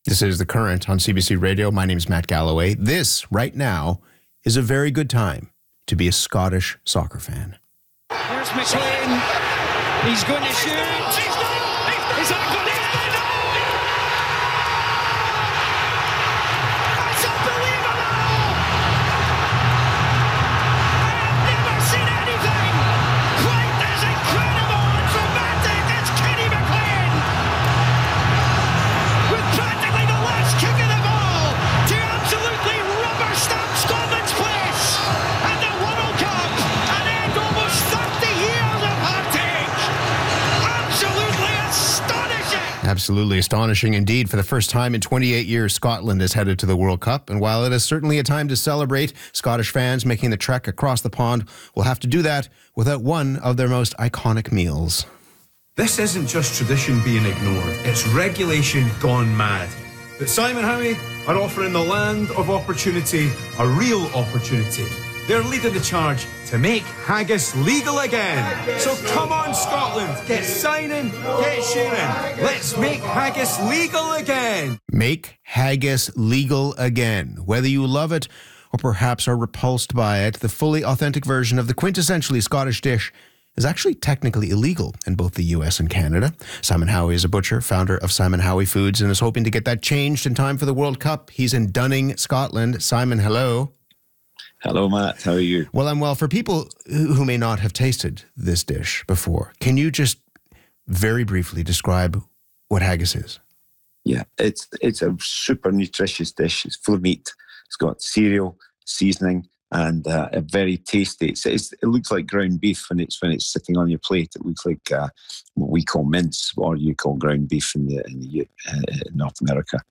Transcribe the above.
This is The Current on CBC Radio. My name is Matt Galloway. This, right now, is a very good time to be a Scottish soccer fan. Here's McLean. He's going to shoot. He's not going to. That's unbelievable! I have never seen anything quite as incredible and dramatic as Kenny McLean. With practically the last kick of the ball to absolutely rubber stamp Scotland's place at the World Cup and end almost 30 years of heartache. Absolutely astonishing. Absolutely astonishing indeed. For the first time in 28 years, Scotland is headed to the World Cup. And while it is certainly a time to celebrate, Scottish fans making the trek across the pond will have to do that without one of their most iconic meals. This isn't just tradition being ignored, it's regulation gone mad. But Simon Howie are offering the land of opportunity a real opportunity. They're leading the charge to make haggis legal again. So come on, Scotland, get signing, get sharing. Let's make haggis legal again. Make haggis legal again. Whether you love it or perhaps are repulsed by it, the fully authentic version of the quintessentially Scottish dish is actually technically illegal in both the US and Canada. Simon Howie is a butcher, founder of Simon Howie Foods, and is hoping to get that changed in time for the World Cup. He's in Dunning, Scotland. Simon, hello. Hello, Matt. How are you? Well, I'm well. For people who may not have tasted this dish before, can you just very briefly describe what haggis is? Yeah, it's a super nutritious dish. It's full of meat. It's got cereal, seasoning, and a very tasty. It looks like ground beef when it's sitting on your plate. It looks like what we call mince, or you call ground beef in North America.